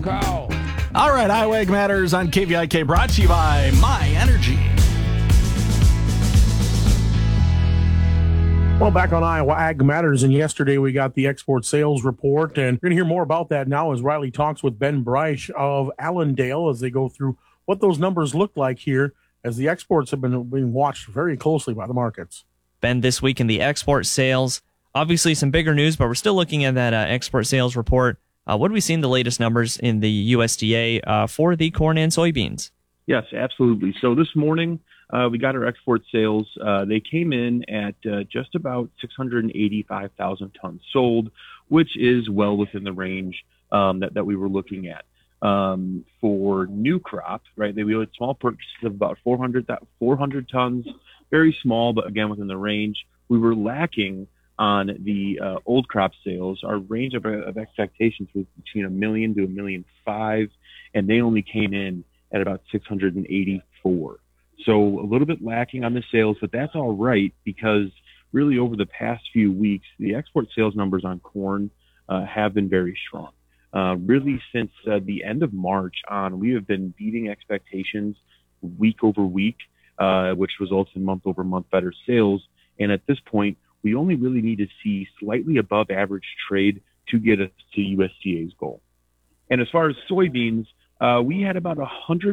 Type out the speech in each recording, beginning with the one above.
Go. All right, Iowa Ag Matters on KVIK, brought to you by My Energy. Well, back on Iowa Ag Matters, and yesterday we got the export sales report, and we're going to hear more about that now as Riley talks with Ben Breisch of Allendale as they go through what those numbers look like here as the exports have been being watched very closely by the markets. Ben, this week in the export sales, obviously some bigger news, but we're still looking at that export sales report. What have we seen the latest numbers in the USDA for the corn and soybeans? Yes, absolutely. So this morning, we got our export sales. They came in at just about 685,000 tons sold, which is well within the range that we were looking at. For new crop, right, we had small purchases of about 400 tons, very small, but again within the range. We were lacking on the old crop sales. Our range of expectations was between 1 million to 1.5 million, and they only came in at about 684. So a little bit lacking on the sales, but that's all right because really over the past few weeks, the export sales numbers on corn have been very strong. Really since the end of March on, we have been beating expectations week over week, which results in month over month better sales. And at this point, we only really need to see slightly above average trade to get us to USDA's goal. And as far as soybeans, we had about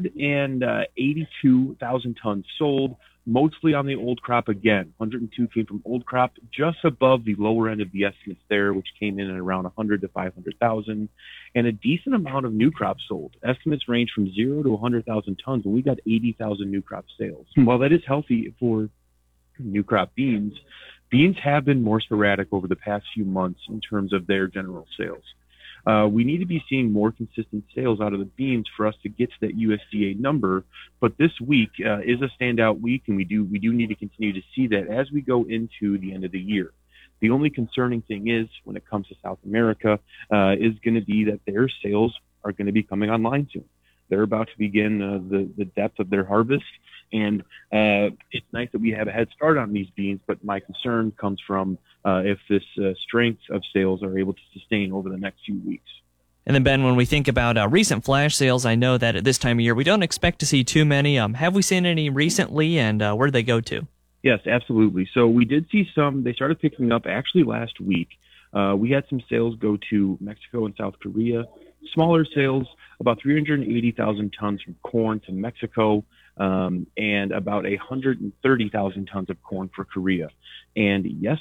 182,000 tons sold, mostly on the old crop again. 102 came from old crop, just above the lower end of the estimates there, which came in at around 100 to 500,000, and a decent amount of new crop sold. Estimates range from 0 to 100,000 tons, and we got 80,000 new crop sales. While that is healthy for new crop beans, beans have been more sporadic over the past few months in terms of their general sales. We need to be seeing more consistent sales out of the beans for us to get to that USDA number. But this week is a standout week, and we do need to continue to see that as we go into the end of the year. The only concerning thing is when it comes to South America is going to be that their sales are going to be coming online soon. They're about to begin the depth of their harvest, and it's nice that we have a head start on these beans, but my concern comes from if this strength of sales are able to sustain over the next few weeks. And then, Ben, when we think about recent flash sales, I know that at this time of year we don't expect to see too many. Have we seen any recently, and where did they go to? Yes, absolutely. So we did see some. They started picking up actually last week. We had some sales go to Mexico and South Korea. Smaller sales, about 380,000 tons from corn to Mexico, and about 130,000 tons of corn for Korea. And yes,